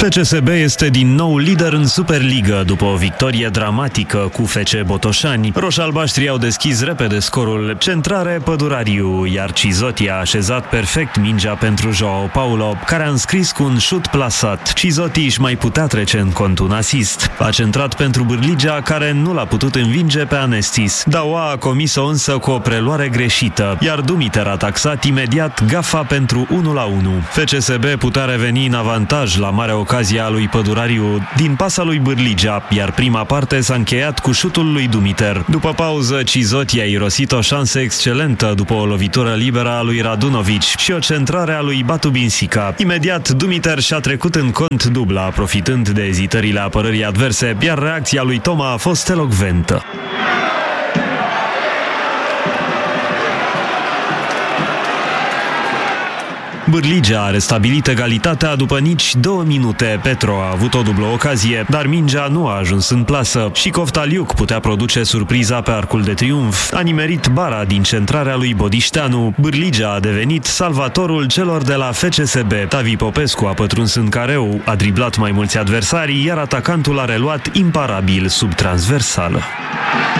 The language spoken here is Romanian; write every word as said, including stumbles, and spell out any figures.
F C S B este din nou lider în Superligă după o victorie dramatică cu F C Botoșani. Roșalbaștrii au deschis repede scorul, centrare Pădurariu, iar Cizotti a așezat perfect mingea pentru Joao Paulo, care a înscris cu un șut plasat. Cizotti își mai putea trece în cont un asist. A centrat pentru Bârligea, care nu l-a putut învinge pe Anestis. Daua a comis-o însă cu o preluare greșită, iar Dumiter a taxat imediat gafa pentru unu la unu. F C S B putea reveni în avantaj la mare ocazia lui Pădurariu din pasa lui Bârligea, iar prima parte s-a încheiat cu șutul lui Dumiter. După pauză, Cizotti a irosit o șansă excelentă după o lovitură liberă a lui Radunovic și o centrare a lui Batu Binsica. Imediat, Dumiter și-a trecut în cont dubla, profitând de ezitările apărării adverse, iar reacția lui Toma a fost elocventă. Bârligea a restabilit egalitatea după nici două minute. Petro a avut o dublă ocazie, dar mingea nu a ajuns în plasă și Coftaliuc putea produce surpriza pe arcul de triumf. A nimerit bara din centrarea lui Bodișteanu. Bârligea a devenit salvatorul celor de la F C S B. Tavi Popescu a pătruns în careu, a driblat mai mulți adversari, iar atacantul a reluat imparabil sub transversală.